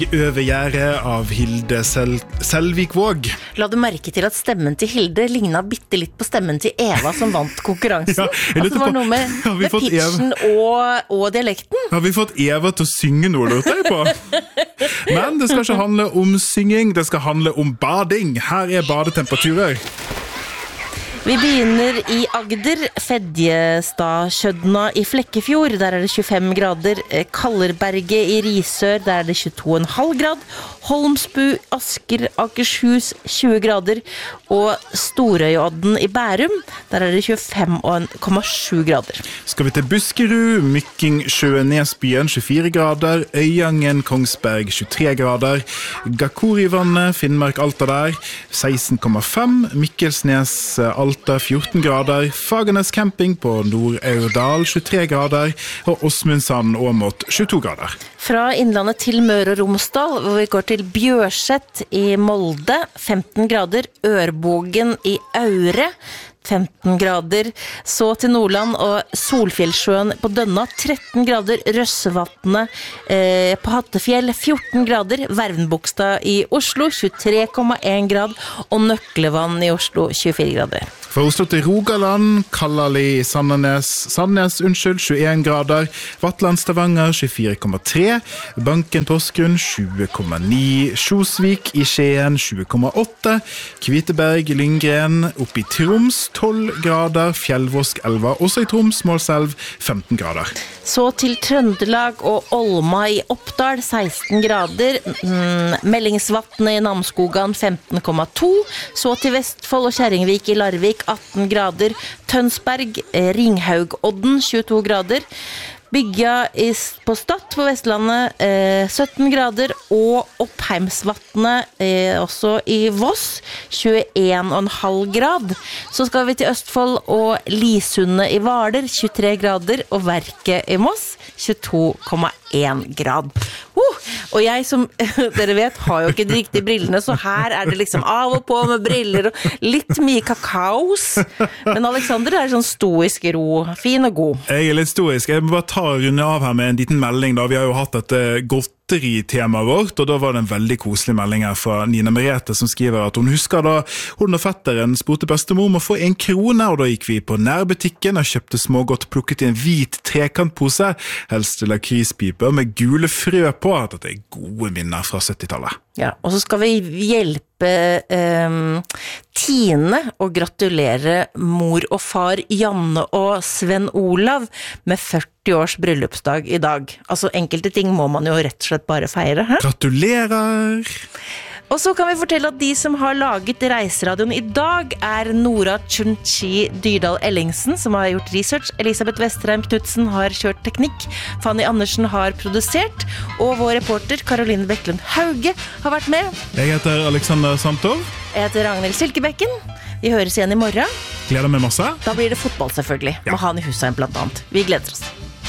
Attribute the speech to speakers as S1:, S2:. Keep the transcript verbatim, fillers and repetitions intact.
S1: Over gjerdet av Hilde Sel Selvikvåg.
S2: La du merke til at stemmen til Hilde lignet bitte litt på stemmen til Eva som vant konkurransen?
S1: Ja,
S2: altså, det var noe med, med pitchen og, og dialekten.
S1: Har vi fått Eva til å synge noe, lurte jeg på? Men det skal ikke handle om synging, det skal handle om bading. Her er badetemperaturer.
S2: Vi begynner i Agder, Fedjestadskjødna i Flekkefjord, der er det tjuefem grader, Kallerberget i Risør, der er det tjueto komma fem grad, Holmsbu, Asker, Akershus, tjue grader, og Storøyodden i Bærum, der er det tjuefem komma sju grader.
S1: Skal vi til Buskerud, Mykkingsjøen, Nesbyen, tjuefire grader, Øyangen, Kongsberg, tjuetre grader, Gakorivannet, Finnmark, Alta der, seksten komma fem, Mikkelsnes, Alta, fjorten grader, Fagernes camping på Nord-Aurdal, tjuetre grader, og Åsmundsand, Åmot, tjueto grader.
S2: Fra Innlandet til Møre og Romsdal, hvor vi går til Bjørset i Molde, femten grader, Ørbogen i Aure, femten grader, så til Nordland og Solfjellsjøen på Dønna, tretten grader, Røssevatnet eh, på Hattefjell, fjorten grader, Vervenbogstad i Oslo, tjuetre komma en grad, og Nøklevann i Oslo, tjuefire grader.
S1: Fra Oslo til Rogaland, Kallali i Sandnes, Sandnes, unnskyld, tjueen grader, Vatland, Stavanger, tjuefire komma tre, Banken, Porsgrunn, tjue komma ni, Sjosvik i Skien, tjue komma åtte, Kviteberg, Lyngren, oppe i Troms, tolv grader, Fjellvosk, Elva, også i Troms, Målselv, femten grader.
S2: Så til Trøndelag og Olma i Oppdal, seksten grader, mm, Mellingsvatnet i Namskogan, femten komma to, så til Vestfold og Kjerringvik i Larvik, atten grader, Tønsberg, Ringhaugodden, tjueto grader, Bygja på Stad på Vestlandet, eh, sytten grader, og Oppheimsvatnet, eh, også i Voss, tjueen komma fem grad. Så skal vi til Østfold og Lisundet i Hvaler, tjuetre grader, og Verket i Moss, tjueto komma en grad. Uh, og jeg som, dere vet, har jo ikke de riktige brillene, så her er det liksom av og på med briller og litt mye kakaos. Men Alexander er sånn stoisk ro, fin og god.
S1: Jeg er litt stoisk. Jeg må bare ta runde av her med en liten melding da. Vi har jo hatt et godt temaet vårt, og da var det en veldig koselig melding her fra Nina Merete som skriver at hun husker da hun og fetteren spurte bestemor om å få en krone, og da gikk vi på nærbutikken og kjøpte smågodt, plukket i en hvit trekantpose, helst lakrispiper med gule frø på. Dette er gode minner fra syttitallet.
S2: Ja, og så skal vi hjelpe eh, Tine og gratulere mor og far Janne og Sven Olav med førti års bryllupsdag i dag. Altså enkelte ting må man jo rett og slett bare feire. Hæ?
S1: Gratulerer!
S2: Og så kan vi fortelle at de som har laget Reiseradioen i dag er Nora Chunchi Dyrdal Ellingsen, som har gjort research. Elisabeth Vesterheim Knudsen har kjørt teknikk. Fanny Andersen har produsert. Og vår reporter Caroline Bekkelund Hauge har vært med.
S1: Jeg heter Alexander Santov.
S2: Jeg heter Ragnhild Silkebekken. Vi høres igjen i morgen.
S1: Gleder meg masse.
S2: Da blir det fotball selvfølgelig.
S1: Ja.
S2: Med Hani Hussein blant annet. Vi gleder oss.